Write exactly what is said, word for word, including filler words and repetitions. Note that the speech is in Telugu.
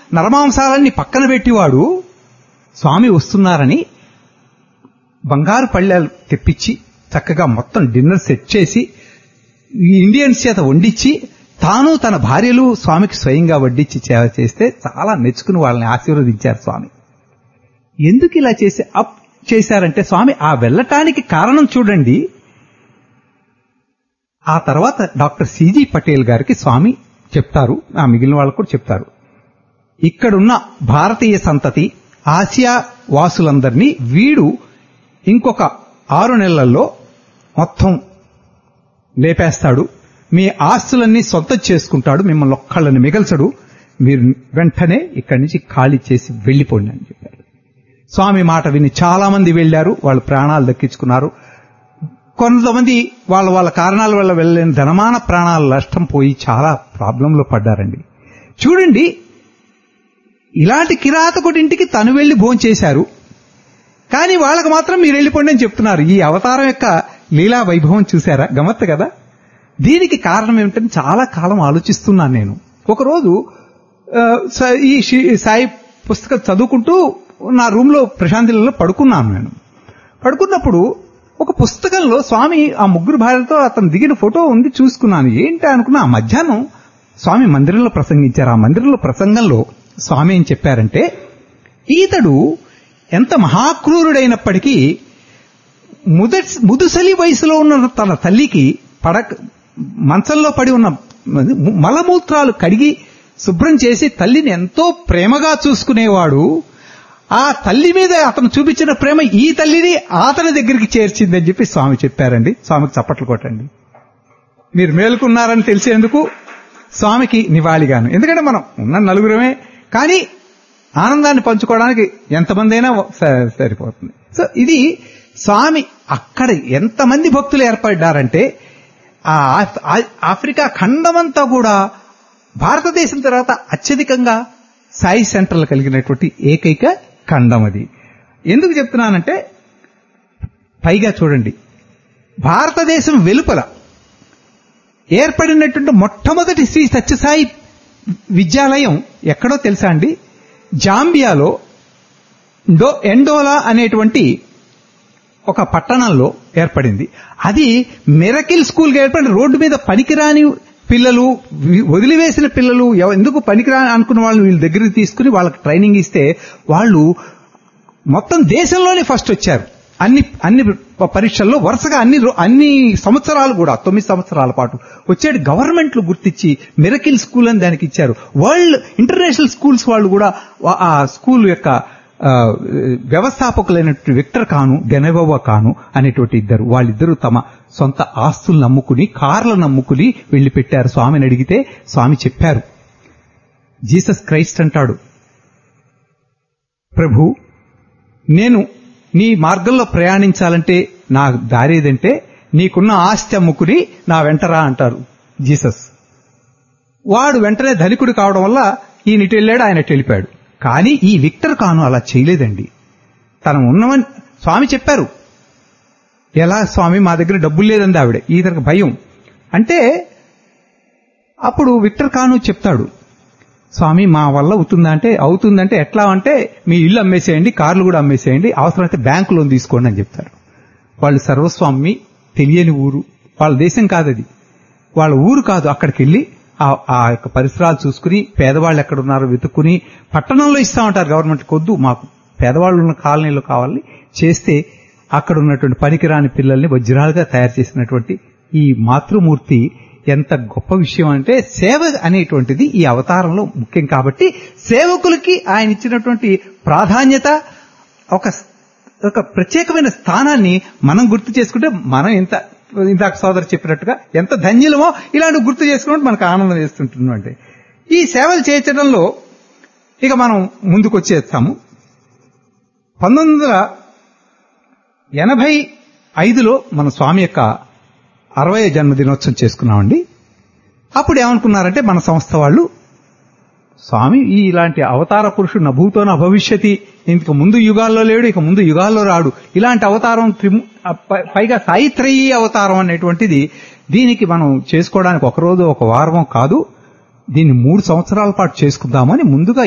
నరమాంసాలన్నీ పక్కన పెట్టివాడు స్వామి వస్తున్నారని బంగారు పళ్ళెలు తెప్పించి చక్కగా మొత్తం డిన్నర్ సెట్ చేసి ఇండియన్స్ చేత వండించి తాను తన భార్యలు స్వామికి స్వయంగా వడ్డించి సేవ చేస్తే చాలా మెచ్చుకుని వాళ్ళని ఆశీర్వదించారు స్వామి. ఎందుకు ఇలా చేసి అప్ చేశారంటే స్వామి ఆ వెళ్ళటానికి కారణం చూడండి. ఆ తర్వాత డాక్టర్ సిజి పటేల్ గారికి స్వామి చెప్తారు, ఆ మిగిలిన వాళ్ళకు కూడా చెప్తారు, ఇక్కడున్న భారతీయ సంతతి ఆసియా వాసులందరినీ వీడు ఇంకొక ఆరు నెలల్లో మొత్తం లేపేస్తాడు, మీ ఆస్తులన్నీ సొంతం చేసుకుంటాడు, మిమ్మల్ని ఒక్కళ్ళని మిగల్చడు, మీరు వెంటనే ఇక్కడి నుంచి ఖాళీ చేసి వెళ్లిపోండి అని చెప్పారు. స్వామి మాట విని చాలా మంది వెళ్లారు, వాళ్ళు ప్రాణాలు దక్కించుకున్నారు. కొంతమంది వాళ్ళ వాళ్ళ కారణాల వల్ల వెళ్ళలేని ధనమాన ప్రాణాల నష్టం పోయి చాలా ప్రాబ్లంలో పడ్డారండి. చూడండి, ఇలాంటి కిరాతకుడింటికి తను వెళ్లి భోంచేశారు, కానీ వాళ్ళకు మాత్రం మీరు వెళ్ళిపోండి అని చెప్తున్నారు. ఈ అవతారం యొక్క లీలా వైభవం చూశారా? గమ్మత్తు కదా. దీనికి కారణం ఏమిటని చాలా కాలం ఆలోచిస్తున్నాను నేను. ఒకరోజు ఈ సాయి పుస్తకం చదువుకుంటూ నా రూమ్ లో ప్రశాంతిలో పడుకున్నాను. నేను పడుకున్నప్పుడు ఒక పుస్తకంలో స్వామి ఆ ముగ్గురు భార్యలతో అతను దిగిన ఫోటో ఉంది, చూసుకున్నాను. ఏంటి అనుకున్నా, ఆ మధ్యాహ్నం స్వామి మందిరంలో ప్రసంగించారు. ఆ మందిరంలో ప్రసంగంలో స్వామి ఏం చెప్పారంటే, ఈతడు ఎంత మహాక్రూరుడైనప్పటికీ ముదటి ముదుసలి వయసులో ఉన్న తన తల్లికి పడక మంచంలో పడి ఉన్న మలమూత్రాలు కడిగి శుభ్రం చేసి తల్లిని ఎంతో ప్రేమగా చూసుకునేవాడు. ఆ తల్లి మీద అతను చూపించిన ప్రేమ ఈ తల్లిని అతని దగ్గరికి చేర్చిందని చెప్పి స్వామి చెప్పారండి. స్వామికి చప్పట్లు కొట్టండి. మీరు మేలుకున్నారని తెలిసేందుకు స్వామికి నివాళిగాను. ఎందుకంటే మనం ఉన్న నలుగురమే, కానీ ఆనందాన్ని పంచుకోవడానికి ఎంతమంది అయినా సరిపోతుంది. సో ఇది స్వామి అక్కడ ఎంతమంది భక్తులు ఏర్పడ్డారంటే, ఆ ఆఫ్రికా ఖండమంతా కూడా భారతదేశం తర్వాత అత్యధికంగా సాయి సెంటర్లు కలిగినటువంటి ఏకైక ఖండం అది. ఎందుకు చెప్తున్నానంటే, పైగా చూడండి, భారతదేశం వెలుపల ఏర్పడినటువంటి మొట్టమొదటి శ్రీ సత్యసాయి విద్యాలయం ఎక్కడో తెలుసా అండి? జాంబియాలో డో ఎండోలా అనేటువంటి ఒక పట్టణంలో ఏర్పడింది. అది మిరకిల్ స్కూల్గా ఏర్పడి రోడ్డు మీద పనికిరాని పిల్లలు, వదిలివేసిన పిల్లలు, ఎందుకు పనికిరాని అనుకున్న వాళ్ళు వీళ్ళ దగ్గరికి తీసుకుని వాళ్ళకి ట్రైనింగ్ ఇస్తే వాళ్ళు మొత్తం దేశంలోనే ఫస్ట్ వచ్చారు. అన్ని అన్ని పరీక్షల్లో వరుసగా అన్ని అన్ని సంవత్సరాలు కూడా తొమ్మిది సంవత్సరాల పాటు వచ్చేది. గవర్నమెంట్లు గుర్తించి మిరకిల్ స్కూల్ అని దానికి ఇచ్చారు. వరల్డ్ ఇంటర్నేషనల్ స్కూల్స్ వాళ్ళు కూడా ఆ స్కూల్ యొక్క వ్యవస్థాపకులైనటువంటి విక్టర్ కాను, గెనెవోవా కాను అనేటువంటి ఇద్దరు, వాళ్ళిద్దరూ తమ సొంత ఆస్తులు నమ్ముకుని, కార్లను నమ్ముకుని వెళ్లి పెట్టారు. స్వామిని అడిగితే స్వామి చెప్పారు, జీసస్ క్రైస్ట్ అంటాడు, ప్రభు నేను నీ మార్గంలో ప్రయాణించాలంటే నా దారేదంటే నీకున్న ఆస్తి అమ్ముకుని నా వెంటరా అంటారు జీసస్. వాడు వెంటనే ధనికుడు కావడం వల్ల ఈయన ఇటు వెళ్ళాడు, ఆయన ఇటు వెళ్ళిపోయాడు. కానీ ఈ విక్టర్ కాను అలా చేయలేదండి. తను ఉన్నవని స్వామి చెప్పారు. ఎలా స్వామి, మా దగ్గర డబ్బులు లేదండి ఆవిడ, ఈతనికి భయం అంటే. అప్పుడు విక్టర్ కాను చెప్తాడు, స్వామి మా వల్ల అవుతుందా అంటే, అవుతుందంటే ఎట్లా అంటే మీ ఇల్లు అమ్మేసేయండి, కార్లు కూడా అమ్మేసేయండి, అవసరమైతే బ్యాంకు లోన్ తీసుకోండి అని చెప్తారు. వాళ్ళు సర్వస్వామి, తెలియని ఊరు, వాళ్ళ దేశం కాదు అది, వాళ్ళ ఊరు కాదు. అక్కడికి వెళ్ళి ఆ యొక్క పరిసరాలు చూసుకుని పేదవాళ్ళు ఎక్కడున్నారో వెతుక్కుని పట్టణంలో ఇస్తామంటారు గవర్నమెంట్, కొద్దు మాకు పేదవాళ్ళు ఉన్న కాలనీలో కావాలని చేస్తే అక్కడ ఉన్నటువంటి పనికిరాని పిల్లల్ని వజ్రాలుగా తయారు చేసినటువంటి ఈ మాతృమూర్తి ఎంత గొప్ప విషయం అంటే, సేవ అనేటువంటిది ఈ అవతారంలో ముఖ్యం. కాబట్టి సేవకులకి ఆయన ఇచ్చినటువంటి ప్రాధాన్యత, ఒక ఒక ప్రత్యేకమైన స్థానాన్ని మనం గుర్తు చేసుకుంటే మనం ఎంత, ఇందాక సోదరు చెప్పినట్టుగా ఎంత ధన్యులమో ఇలాంటి గుర్తు చేసుకుంటే మనకు ఆనందం వేస్తుంటుంది. అంటే ఈ సేవలు చేయించడంలో ఇక మనం ముందుకు వచ్చేస్తాము. పంతొమ్మిది వందల ఎనభై ఐదులో మన స్వామి యొక్క అరవై జన్మదినోత్సవం చేసుకున్నామండి. అప్పుడు ఏమనుకున్నారంటే మన సంస్థ వాళ్ళు, స్వామి ఈ ఇలాంటి అవతార పురుషుడు నభూతో నా భవిష్యతి, ఇంతకు ముందు యుగాల్లో లేడు, ఇక ముందు యుగాల్లో రాడు, ఇలాంటి అవతారం పైగా సాయిత్రయీ అవతారం అనేటువంటిది, దీనికి మనం చేసుకోవడానికి ఒక రోజు ఒక వారం కాదు, దీన్ని మూడు సంవత్సరాల పాటు చేసుకుందామని ముందుగా